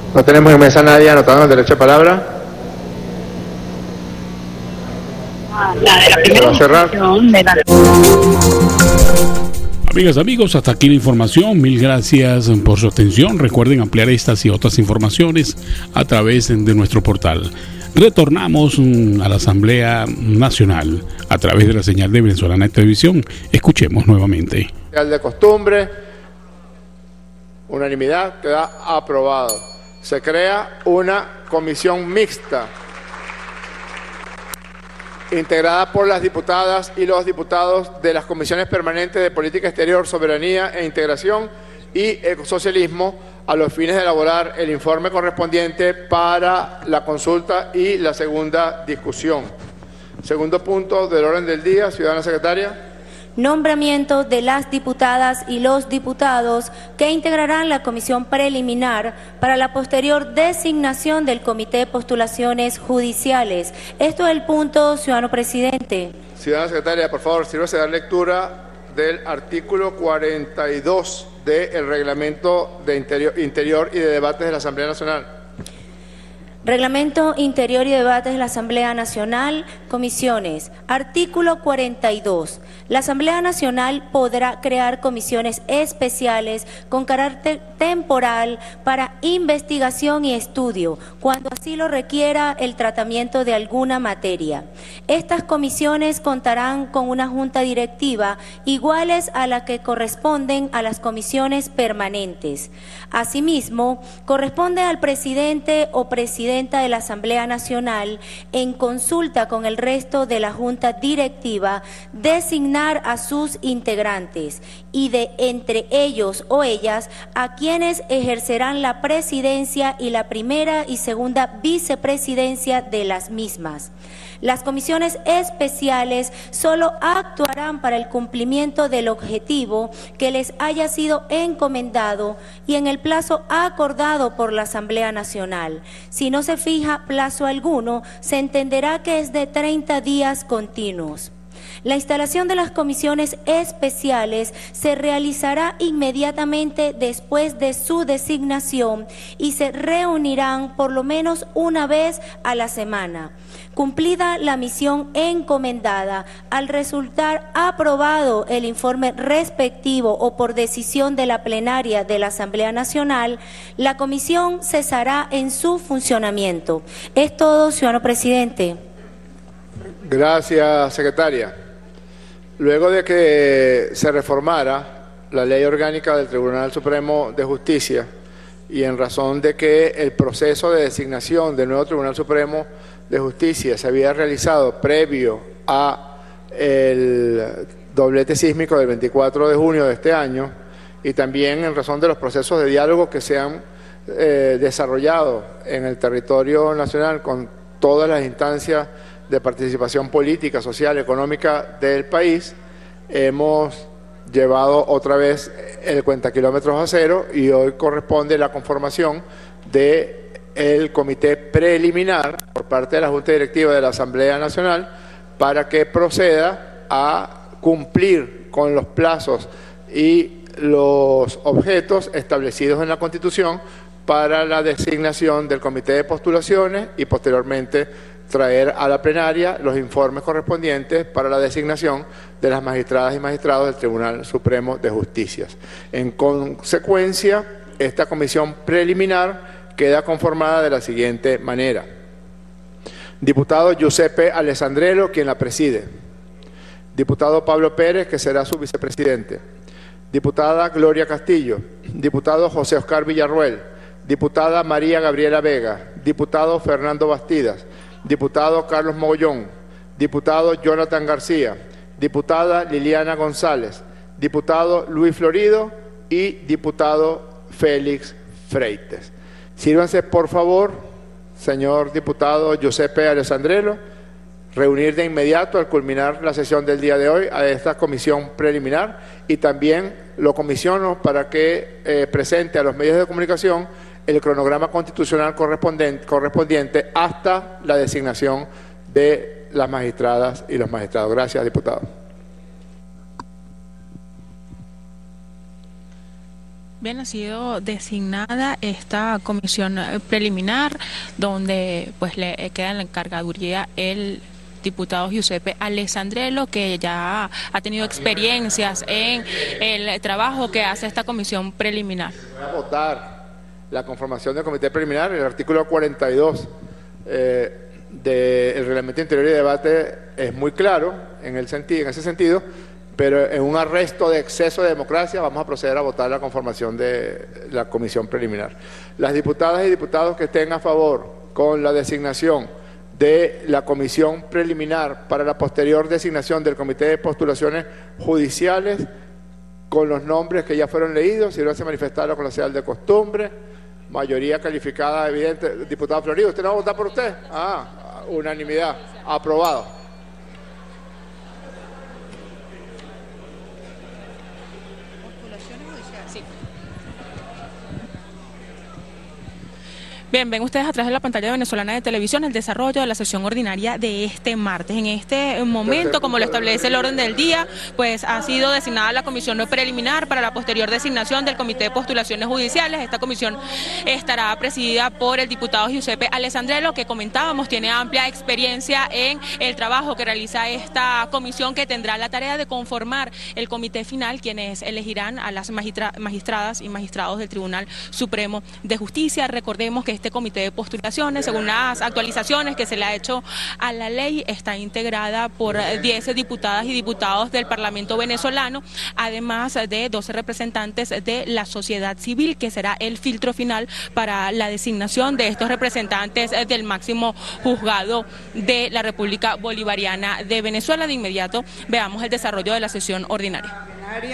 No tenemos en mesa a nadie anotado el derecho de palabra. Se va a cerrar. Amigas, amigos, hasta aquí la información. Mil gracias por su atención. Recuerden ampliar estas y otras informaciones a través de nuestro portal. Retornamos a la Asamblea Nacional a través de la señal de Venezolana de Televisión. Escuchemos nuevamente. De costumbre, unanimidad, queda aprobado. Se crea una comisión mixta integrada por las diputadas y los diputados de las comisiones permanentes de Política Exterior, Soberanía e Integración y Ecosocialismo, a los fines de elaborar el informe correspondiente para la consulta y la segunda discusión. Segundo punto del orden del día, ciudadana secretaria. Nombramiento de las diputadas y los diputados que integrarán la comisión preliminar para la posterior designación del Comité de Postulaciones Judiciales. Esto es el punto, ciudadano presidente. Ciudadana secretaria, por favor, sírvase a dar lectura del artículo 42 del Reglamento de Interior y de Debates de la Asamblea Nacional. Reglamento Interior y Debates de la Asamblea Nacional, comisiones. Artículo 42. La Asamblea Nacional podrá crear comisiones especiales con carácter temporal para investigación y estudio, cuando así lo requiera el tratamiento de alguna materia. Estas comisiones contarán con una junta directiva iguales a la que corresponden a las comisiones permanentes. Asimismo, corresponde al presidente o presidenta de la Asamblea Nacional, en consulta con el resto de la Junta Directiva, designar a sus integrantes y de entre ellos o ellas a quienes ejercerán la presidencia y la primera y segunda vicepresidencia de las mismas. Las comisiones especiales solo actuarán para el cumplimiento del objetivo que les haya sido encomendado y en el plazo acordado por la Asamblea Nacional. Si no se fija plazo alguno, se entenderá que es de 30 días continuos. La instalación de las comisiones especiales se realizará inmediatamente después de su designación y se reunirán por lo menos una vez a la semana. Cumplida la misión encomendada, al resultar aprobado el informe respectivo o por decisión de la plenaria de la Asamblea Nacional, la comisión cesará en su funcionamiento. Es todo, ciudadano presidente. Gracias, secretaria. Luego de que se reformara la Ley Orgánica del Tribunal Supremo de Justicia y en razón de que el proceso de designación del nuevo Tribunal Supremo de Justicia se había realizado previo a el doblete sísmico del 24 de junio de este año y también en razón de los procesos de diálogo que se han desarrollado en el territorio nacional con todas las instancias de participación política, social, económica del país, hemos llevado otra vez el cuentakilómetros a cero y hoy corresponde la conformación del comité preliminar por parte de la Junta Directiva de la Asamblea Nacional para que proceda a cumplir con los plazos y los objetos establecidos en la Constitución para la designación del comité de postulaciones y posteriormente traer a la plenaria los informes correspondientes para la designación de las magistradas y magistrados del Tribunal Supremo de Justicia. En consecuencia, esta comisión preliminar queda conformada de la siguiente manera. Diputado Giuseppe Alessandrello, quien la preside. Diputado Pablo Pérez, que será su vicepresidente. Diputada Gloria Castillo. Diputado José Oscar Villarruel. Diputada María Gabriela Vega. Diputado Fernando Bastidas. Diputado Carlos Mogollón, diputado Jonathan García, diputada Liliana González, diputado Luis Florido y diputado Félix Freites. Sírvanse, por favor, señor diputado Giuseppe Alessandrello, reunir de inmediato al culminar la sesión del día de hoy a esta comisión preliminar y también lo comisiono para que presente a los medios de comunicación el cronograma constitucional correspondiente hasta la designación de las magistradas y los magistrados. Gracias, diputado. 。 . 。 . 。 . 。 . 。 . 。 . 。 . 。 . 。 . 。 . 。 . 。 . 。 . 。 . 。 . 。 . 。 . 。 . 。 . 。 . 。 . 。 . 。 . 。 . 。 . 。 . . 。 . Bien, ha sido designada esta comisión preliminar donde pues le queda en la encargaduría el diputado Giuseppe Alessandrello, que ya ha tenido experiencias en el trabajo que hace esta comisión preliminar. Voy a votar la conformación del comité preliminar. El artículo 42 del Reglamento Interior y Debate es muy claro en ese sentido, pero en un arresto de exceso de democracia vamos a proceder a votar la conformación de la comisión preliminar. Las diputadas y diputados que estén a favor con la designación de la comisión preliminar para la posterior designación del comité de postulaciones judiciales con los nombres que ya fueron leídos, si lo hace manifestarlo con la señal de costumbre, mayoría calificada evidente. Diputado Florido, ¿usted no va a votar por usted? Unanimidad, aprobado. Bien, ven ustedes a través de la pantalla venezolana de televisión el desarrollo de la sesión ordinaria de este martes. En este momento, como lo establece el orden del día, pues ha sido designada la comisión preliminar para la posterior designación del Comité de Postulaciones Judiciales. Esta comisión estará presidida por el diputado Giuseppe Alessandrello, que comentábamos tiene amplia experiencia en el trabajo que realiza esta comisión, que tendrá la tarea de conformar el comité final, quienes elegirán a las magistradas y magistrados del Tribunal Supremo de Justicia. Recordemos que este comité de postulaciones, según las actualizaciones que se le ha hecho a la ley, está integrada por 10 diputadas y diputados del Parlamento venezolano, además de 12 representantes de la sociedad civil, que será el filtro final para la designación de estos representantes del máximo juzgado de la República Bolivariana de Venezuela. De inmediato veamos el desarrollo de la sesión ordinaria.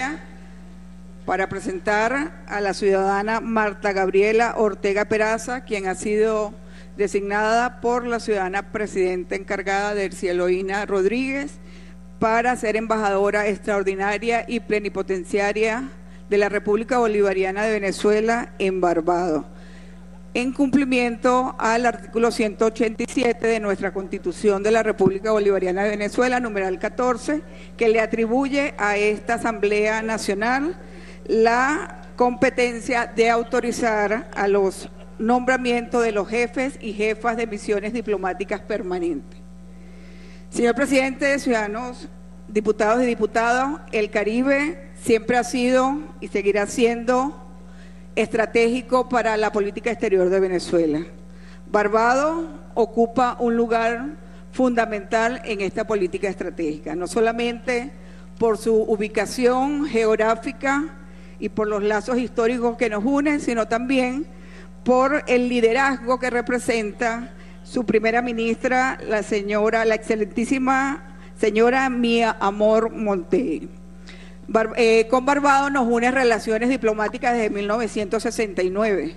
Para presentar a la ciudadana Marta Gabriela Ortega Peraza, quien ha sido designada por la ciudadana presidenta encargada Dercy Eloína Rodríguez para ser embajadora extraordinaria y plenipotenciaria de la República Bolivariana de Venezuela en Barbados, en cumplimiento al artículo 187 de nuestra Constitución de la República Bolivariana de Venezuela, numeral 14, que le atribuye a esta Asamblea Nacional la competencia de autorizar a los nombramientos de los jefes y jefas de misiones diplomáticas permanentes. Señor presidente, ciudadanos, diputados y diputadas, el Caribe siempre ha sido y seguirá siendo estratégico para la política exterior de Venezuela. Barbados ocupa un lugar fundamental en esta política estratégica, no solamente por su ubicación geográfica y por los lazos históricos que nos unen, sino también por el liderazgo que representa su primera ministra, la excelentísima señora Mía Amor Montey. Con Barbados nos unen relaciones diplomáticas desde 1969,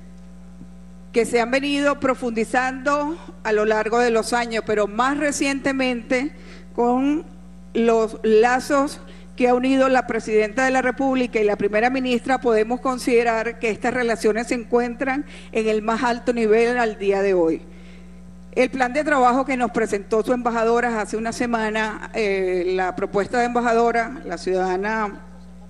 que se han venido profundizando a lo largo de los años, pero más recientemente con los lazos que ha unido la Presidenta de la República y la Primera Ministra, podemos considerar que estas relaciones se encuentran en el más alto nivel al día de hoy. El plan de trabajo que nos presentó su embajadora hace una semana, la propuesta de embajadora, la ciudadana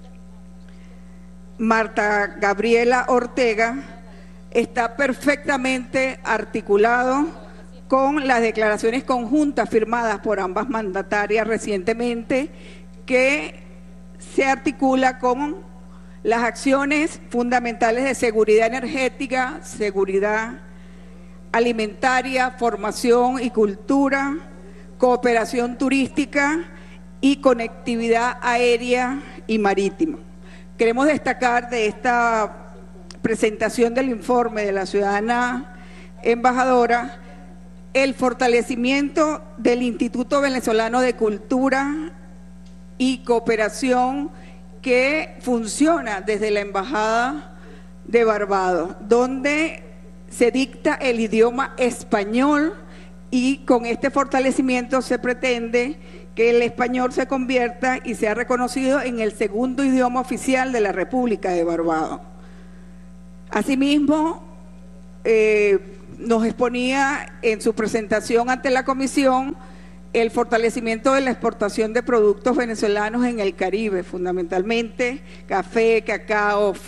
Marta Gabriela Ortega, está perfectamente articulado con las declaraciones conjuntas firmadas por ambas mandatarias recientemente, que se articula con las acciones fundamentales de seguridad energética, seguridad alimentaria, formación y cultura, cooperación turística y conectividad aérea y marítima. Queremos destacar de esta presentación del informe de la ciudadana embajadora el fortalecimiento del Instituto Venezolano de Cultura y Cooperación, que funciona desde la Embajada de Barbados, donde se dicta el idioma español, y con este fortalecimiento se pretende que el español se convierta y sea reconocido en el segundo idioma oficial de la República de Barbados. Asimismo, nos exponía en su presentación ante la comisión el fortalecimiento de la exportación de productos venezolanos en el Caribe, fundamentalmente café, cacao,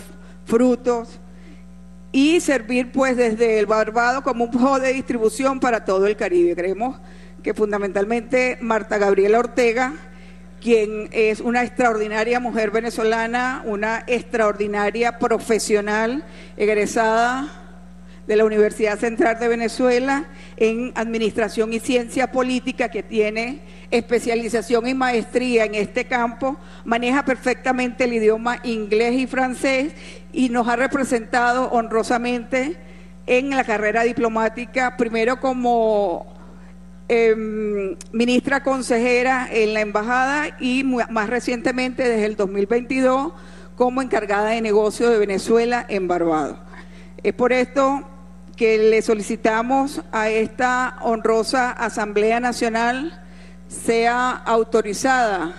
frutos y servir pues desde el Barbados como un hub de distribución para todo el Caribe. Creemos que fundamentalmente Marta Gabriela Ortega, quien es una extraordinaria mujer venezolana, una extraordinaria profesional egresada de la Universidad Central de Venezuela en Administración y Ciencia Política, que tiene especialización y maestría en este campo, maneja perfectamente el idioma inglés y francés y nos ha representado honrosamente en la carrera diplomática, primero como ministra consejera en la embajada y más recientemente desde el 2022 como encargada de negocio de Venezuela en Barbados. Es por esto que le solicitamos a esta honrosa Asamblea Nacional sea autorizada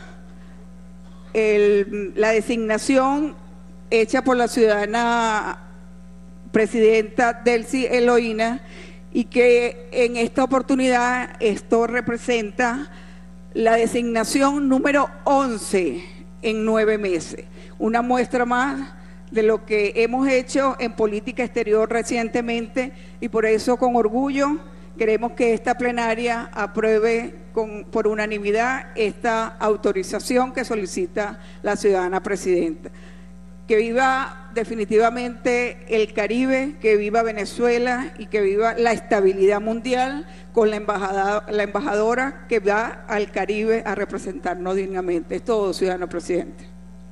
la designación hecha por la ciudadana presidenta Delcy Eloína, y que en esta oportunidad esto representa la designación número 11 en 9 meses, una muestra más de lo que hemos hecho en política exterior recientemente, y por eso con orgullo queremos que esta plenaria apruebe por unanimidad esta autorización que solicita la ciudadana presidenta. Que viva definitivamente el Caribe, que viva Venezuela y que viva la estabilidad mundial con la embajadora que va al Caribe a representarnos dignamente. Es todo, ciudadano presidente.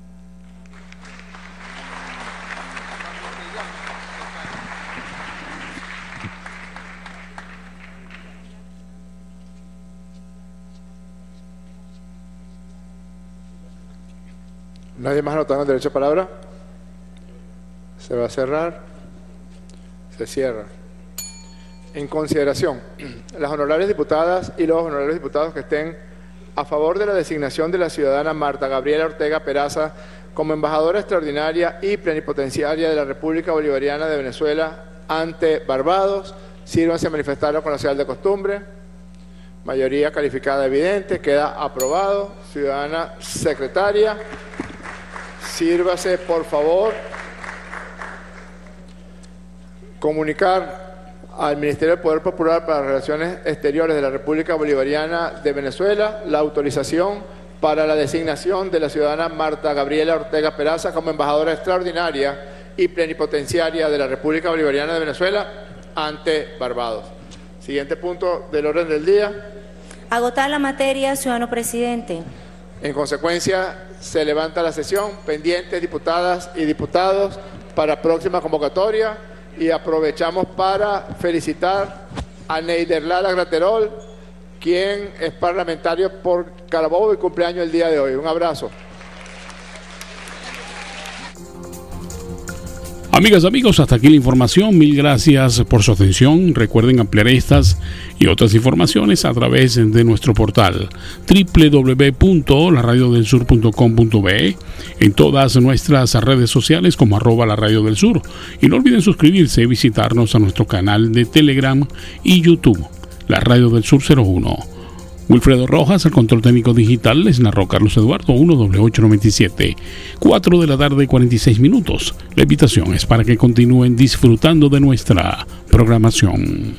¿Nadie más anotando el derecho a palabra? Se va a cerrar. Se cierra. En consideración, las honorables diputadas y los honorables diputados que estén a favor de la designación de la ciudadana Marta Gabriela Ortega Peraza como embajadora extraordinaria y plenipotenciaria de la República Bolivariana de Venezuela ante Barbados, sírvanse a manifestarlo con la señal de costumbre. Mayoría calificada evidente, queda aprobado. Ciudadana secretaria, sírvase, por favor, comunicar al Ministerio del Poder Popular para las Relaciones Exteriores de la República Bolivariana de Venezuela la autorización para la designación de la ciudadana Marta Gabriela Ortega Peraza como embajadora extraordinaria y plenipotenciaria de la República Bolivariana de Venezuela ante Barbados. Siguiente punto del orden del día. Agotar la materia, ciudadano presidente. En consecuencia, se levanta la sesión. Pendientes, diputadas y diputados, para próxima convocatoria. Y aprovechamos para felicitar a Neiderlala Graterol, quien es parlamentario por Carabobo y cumpleaños el día de hoy. Un abrazo. Amigas, amigos, hasta aquí la información. Mil gracias por su atención. Recuerden ampliar estas y otras informaciones a través de nuestro portal www.laradiodelsur.com.be, en todas nuestras redes sociales como @laradiodelsur. Y no olviden suscribirse y visitarnos a nuestro canal de Telegram y YouTube, La Radio del Sur 01. Wilfredo Rojas, el control técnico digital, les narró Carlos Eduardo 1W897, 4 de la tarde, 46 minutos. La invitación es para que continúen disfrutando de nuestra programación.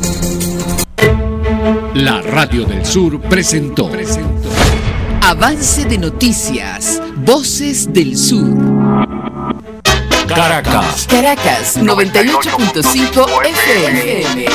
La Radio del Sur presentó Avance de Noticias, Voces del Sur. Caracas 98.5 FM.